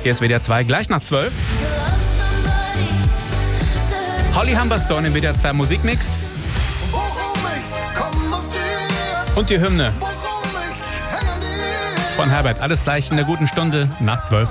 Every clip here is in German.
Hier ist WDR 2, gleich nach 12. Holly Humberstone im WDR 2 Musikmix. Und die Hymne von Herbert. Alles gleich in der guten Stunde nach 12.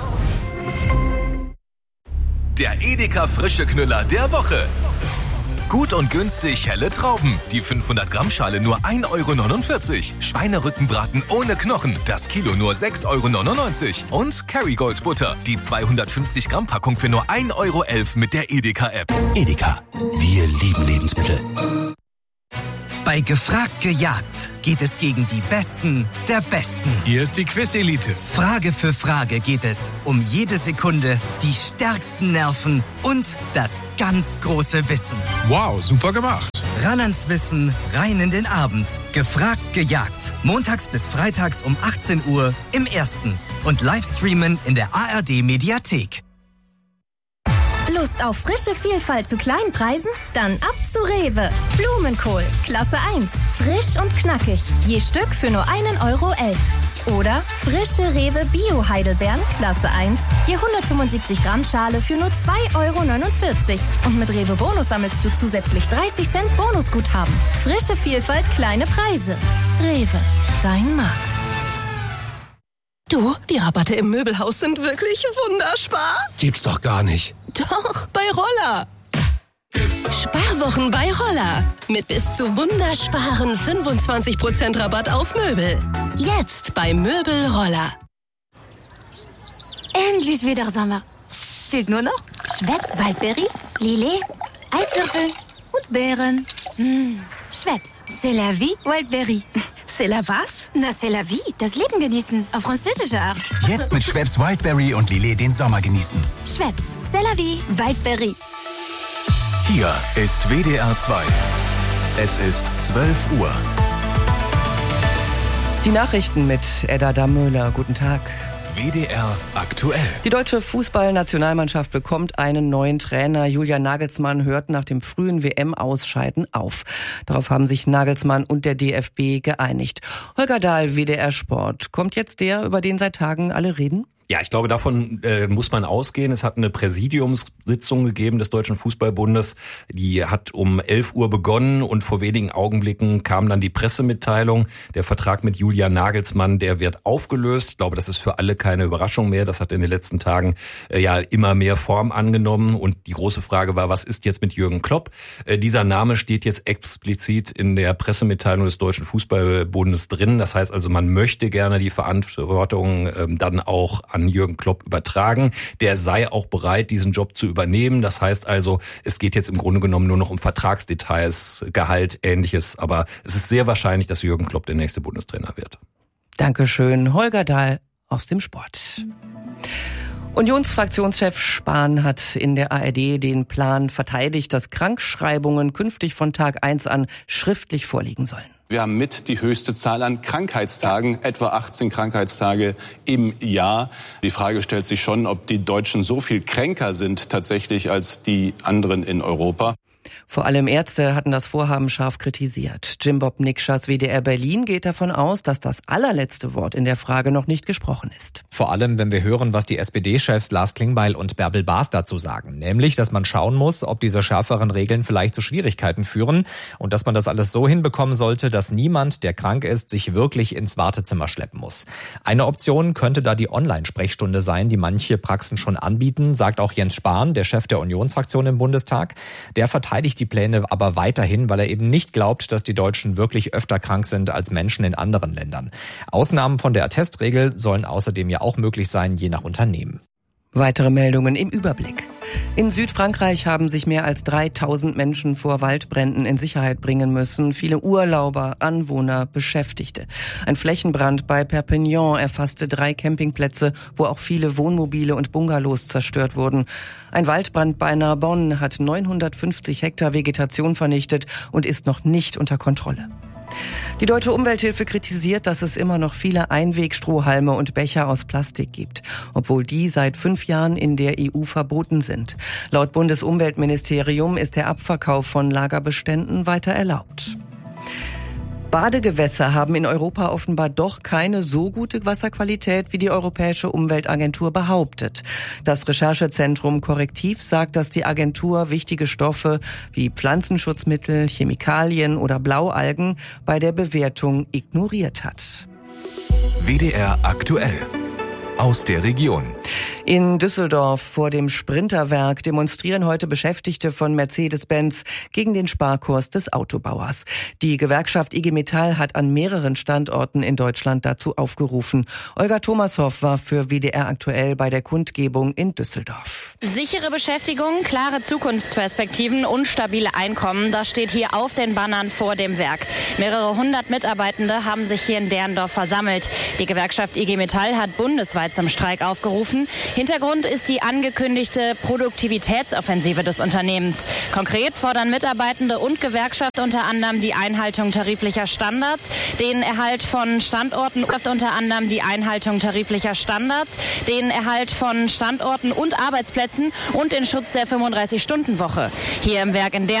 Der Edeka frische Knüller der Woche. Gut und günstig helle Trauben. Die 500 Gramm Schale nur 1,49 €. Schweinerückenbraten ohne Knochen. Das Kilo nur 6,99 € Und Kerrygold Butter. Die 250 Gramm Packung für nur 1,11 € mit der Edeka App. Edeka. Wir lieben Lebensmittel. Bei Gefragt gejagt geht es gegen die Besten der Besten. Hier ist die Quiz-Elite. Frage für Frage geht es um jede Sekunde, die stärksten Nerven und das ganz große Wissen. Wow, super gemacht. Ran ans Wissen, rein in den Abend. Gefragt gejagt. Montags bis freitags um 18 Uhr im Ersten. Und Livestreamen in der ARD-Mediathek. Lust auf frische Vielfalt zu kleinen Preisen? Dann ab zu Rewe. Blumenkohl, Klasse 1, frisch und knackig. Je Stück für nur 1,11 €. Oder frische Rewe Bio-Heidelbeeren, Klasse 1, je 175 Gramm Schale für nur 2,49 €. Und mit Rewe Bonus sammelst du zusätzlich 30 Cent Bonusguthaben. Frische Vielfalt, kleine Preise. Rewe, dein Markt. Du, die Rabatte im Möbelhaus sind wirklich wunderspar. Gibt's doch gar nicht. Doch, bei Roller. Sparwochen bei Roller. Mit bis zu wundersparen 25% Rabatt auf Möbel. Jetzt bei Möbel Roller. Endlich wieder Sommer. Fehlt nur noch Schweppes Waldbeere, Lillet, Eiswürfel und Beeren. Schweppes, c'est la vie, Wildberry. C'est la was? Na, c'est la vie, das Leben genießen, auf französische Art. Jetzt mit Schweppes Wildberry und Lillet den Sommer genießen. Schweppes, c'est la vie, Wildberry. Hier ist WDR 2. Es ist 12 Uhr. Die Nachrichten mit Edda Dammöhler. Guten Tag. WDR aktuell. Die deutsche Fußballnationalmannschaft bekommt einen neuen Trainer. Julian Nagelsmann hört nach dem frühen WM-Ausscheiden auf. Darauf haben sich Nagelsmann und der DFB geeinigt. Holger Dahl, WDR Sport. Kommt jetzt der, über den seit Tagen alle reden? Ja, ich glaube, davon muss man ausgehen. Es hat eine Präsidiumssitzung gegeben des Deutschen Fußballbundes. Die hat um 11 Uhr begonnen und vor wenigen Augenblicken kam dann die Pressemitteilung. Der Vertrag mit Julian Nagelsmann, der wird aufgelöst. Ich glaube, das ist für alle keine Überraschung mehr. Das hat in den letzten Tagen ja immer mehr Form angenommen. Und die große Frage war, was ist jetzt mit Jürgen Klopp? Dieser Name steht jetzt explizit in der Pressemitteilung des Deutschen Fußballbundes drin. Das heißt also, man möchte gerne die Verantwortung dann auch an Jürgen Klopp übertragen. Der sei auch bereit, diesen Job zu übernehmen. Das heißt also, es geht jetzt im Grunde genommen nur noch um Vertragsdetails, Gehalt, Ähnliches. Aber es ist sehr wahrscheinlich, dass Jürgen Klopp der nächste Bundestrainer wird. Dankeschön, Holger Dahl aus dem Sport. Unionsfraktionschef Spahn hat in der ARD den Plan verteidigt, dass Krankschreibungen künftig von Tag 1 an schriftlich vorliegen sollen. Wir haben mit die höchste Zahl an Krankheitstagen, etwa 18 Krankheitstage im Jahr. Die Frage stellt sich schon, ob die Deutschen so viel kränker sind tatsächlich als die anderen in Europa. Vor allem Ärzte hatten das Vorhaben scharf kritisiert. Jim-Bob Nikschas WDR Berlin geht davon aus, dass das allerletzte Wort in der Frage noch nicht gesprochen ist. Vor allem, wenn wir hören, was die SPD-Chefs Lars Klingbeil und Bärbel Baas dazu sagen. Nämlich, dass man schauen muss, ob diese schärferen Regeln vielleicht zu Schwierigkeiten führen und dass man das alles so hinbekommen sollte, dass niemand, der krank ist, sich wirklich ins Wartezimmer schleppen muss. Eine Option könnte da die Online-Sprechstunde sein, die manche Praxen schon anbieten, sagt auch Jens Spahn, der Chef der Unionsfraktion im Bundestag. Der verteidigt die Pläne aber weiterhin, weil er eben nicht glaubt, dass die Deutschen wirklich öfter krank sind als Menschen in anderen Ländern. Ausnahmen von der Attestregel sollen außerdem ja auch möglich sein, je nach Unternehmen. Weitere Meldungen im Überblick. In Südfrankreich haben sich mehr als 3000 Menschen vor Waldbränden in Sicherheit bringen müssen. Viele Urlauber, Anwohner, Beschäftigte. Ein Flächenbrand bei Perpignan erfasste 3 Campingplätze, wo auch viele Wohnmobile und Bungalows zerstört wurden. Ein Waldbrand bei Narbonne hat 950 Hektar Vegetation vernichtet und ist noch nicht unter Kontrolle. Die Deutsche Umwelthilfe kritisiert, dass es immer noch viele Einwegstrohhalme und Becher aus Plastik gibt, obwohl die seit 5 Jahren in der EU verboten sind. Laut Bundesumweltministerium ist der Abverkauf von Lagerbeständen weiter erlaubt. Badegewässer haben in Europa offenbar doch keine so gute Wasserqualität, wie die Europäische Umweltagentur behauptet. Das Recherchezentrum Korrektiv sagt, dass die Agentur wichtige Stoffe wie Pflanzenschutzmittel, Chemikalien oder Blaualgen bei der Bewertung ignoriert hat. WDR aktuell. Aus der Region. In Düsseldorf vor dem Sprinterwerk demonstrieren heute Beschäftigte von Mercedes-Benz gegen den Sparkurs des Autobauers. Die Gewerkschaft IG Metall hat an mehreren Standorten in Deutschland dazu aufgerufen. Olga Thomashoff war für WDR aktuell bei der Kundgebung in Düsseldorf. Sichere Beschäftigung, klare Zukunftsperspektiven und stabile Einkommen, das steht hier auf den Bannern vor dem Werk. Mehrere hundert Mitarbeitende haben sich hier in Derndorf versammelt. Die Gewerkschaft IG Metall hat bundesweit zum Streik aufgerufen. Hintergrund ist die angekündigte Produktivitätsoffensive des Unternehmens. Konkret fordern Mitarbeitende und Gewerkschaft unter anderem die Einhaltung tariflicher Standards, den Erhalt von Standorten und Arbeitsplätzen und den Schutz der 35-Stunden-Woche. Hier im Werk in Derndorf